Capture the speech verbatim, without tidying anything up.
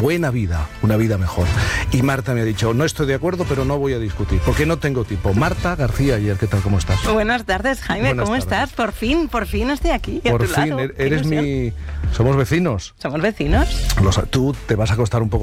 buena vida, una vida mejor. Y Marta me ha dicho, no estoy de acuerdo, pero no voy a discutir, porque no tengo tiempo. Marta García Ayer, ¿qué tal? ¿Cómo estás? Buenas tardes, Jaime, Buenas ¿cómo tardes. estás? Por fin, por fin estoy aquí. Por a tu fin, lado. er- Qué eres ilusión. mi... Somos vecinos. ¿Somos vecinos? Los- tú te vas a acostar un poco